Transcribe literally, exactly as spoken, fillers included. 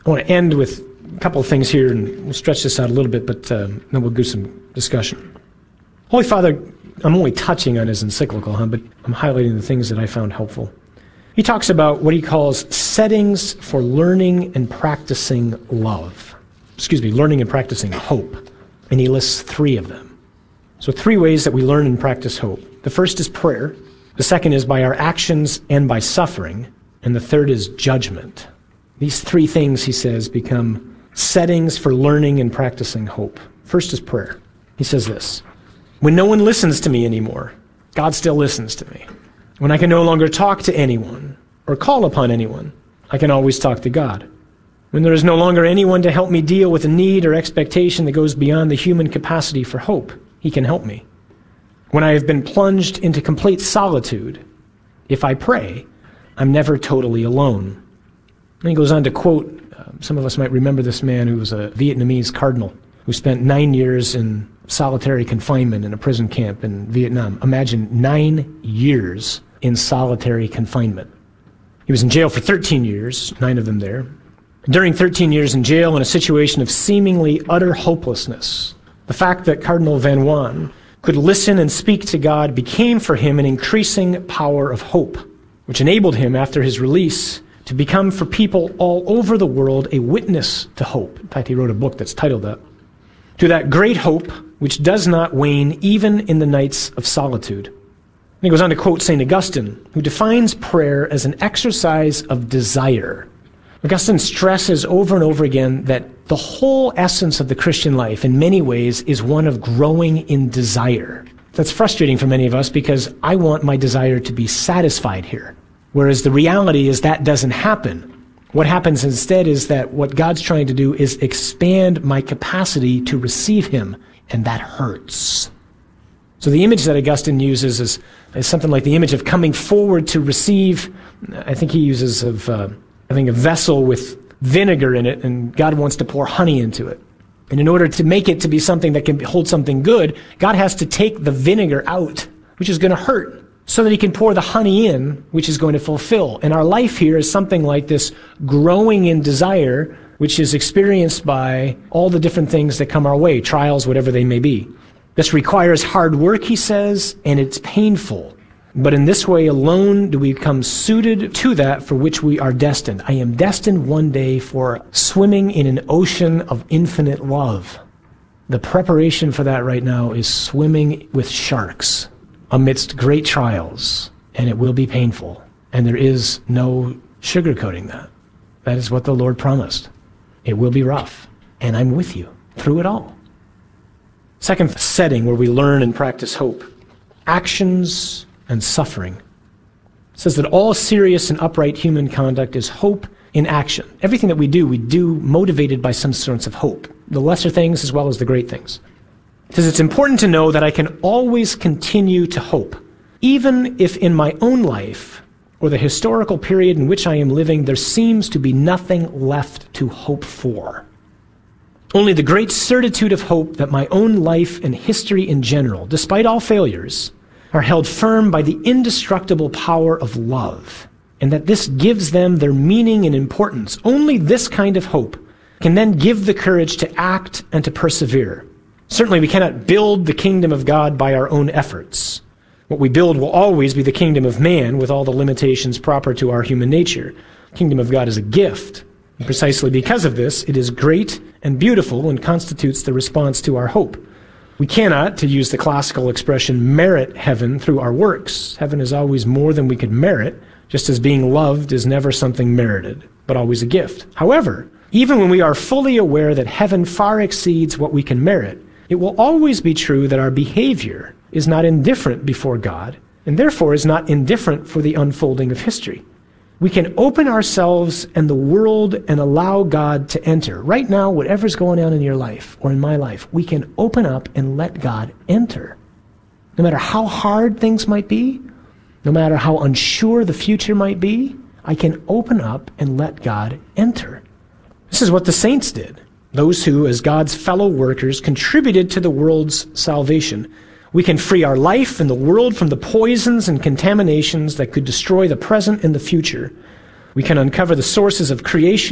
I want to end with a couple of things here, and we'll stretch this out a little bit, but uh, then we'll do some discussion. Holy Father, I'm only touching on his encyclical, huh, but I'm highlighting the things that I found helpful. He talks about what he calls settings for learning and practicing love. Excuse me, learning and practicing hope. And he lists three of them. So three ways that we learn and practice hope. The first is prayer. The second is by our actions and by suffering. And the third is judgment. These three things, he says, become settings for learning and practicing hope. First is prayer. He says this: when no one listens to me anymore, God still listens to me. When I can no longer talk to anyone or call upon anyone, I can always talk to God. When there is no longer anyone to help me deal with a need or expectation that goes beyond the human capacity for hope, he can help me. When I have been plunged into complete solitude, if I pray, I'm never totally alone. And he goes on to quote, uh, some of us might remember this man who was a Vietnamese cardinal who spent nine years in solitary confinement in a prison camp in Vietnam. Imagine nine years in solitary confinement. He was in jail for thirteen years, nine of them there. During thirteen years in jail in a situation of seemingly utter hopelessness, the fact that Cardinal Van Wan could listen and speak to God became for him an increasing power of hope, which enabled him, after his release, to become for people all over the world a witness to hope. In fact, he wrote a book that's titled that. To that great hope which does not wane even in the nights of solitude. And he goes on to quote Saint Augustine, who defines prayer as an exercise of desire. Augustine stresses over and over again that the whole essence of the Christian life, in many ways, is one of growing in desire. That's frustrating for many of us because I want my desire to be satisfied here. Whereas the reality is that doesn't happen. What happens instead is that what God's trying to do is expand my capacity to receive him, and that hurts. So the image that Augustine uses is, is something like the image of coming forward to receive. I think he uses of uh, having a vessel with vinegar in it, and God wants to pour honey into it. And in order to make it to be something that can hold something good, God has to take the vinegar out, which is going to hurt, so that he can pour the honey in, which is going to fulfill. And our life here is something like this growing in desire, which is experienced by all the different things that come our way, trials, whatever they may be. This requires hard work, he says, and it's painful. But in this way alone do we become suited to that for which we are destined. I am destined one day for swimming in an ocean of infinite love. The preparation for that right now is swimming with sharks amidst great trials, and it will be painful. And there is no sugarcoating that. That is what the Lord promised. It will be rough, and I'm with you through it all. Second setting where we learn and practice hope: actions and suffering. It says that all serious and upright human conduct is hope in action. Everything that we do, we do motivated by some sorts of hope, the lesser things as well as the great things. It says it's important to know that I can always continue to hope, even if in my own life or the historical period in which I am living, there seems to be nothing left to hope for. Only the great certitude of hope that my own life and history in general, despite all failures, are held firm by the indestructible power of love, and that this gives them their meaning and importance. Only this kind of hope can then give the courage to act and to persevere. Certainly we cannot build the kingdom of God by our own efforts. What we build will always be the kingdom of man with all the limitations proper to our human nature. The kingdom of God is a gift. And precisely because of this, it is great and beautiful and constitutes the response to our hope. We cannot, to use the classical expression, merit heaven through our works. Heaven is always more than we could merit, just as being loved is never something merited, but always a gift. However, even when we are fully aware that heaven far exceeds what we can merit, it will always be true that our behavior is not indifferent before God, and therefore is not indifferent for the unfolding of history. We can open ourselves and the world and allow God to enter. Right now, whatever's going on in your life or in my life, we can open up and let God enter. No matter how hard things might be, no matter how unsure the future might be, I can open up and let God enter. This is what the saints did. Those who, as God's fellow workers, contributed to the world's salvation. We can free our life and the world from the poisons and contaminations that could destroy the present and the future. We can uncover the sources of creation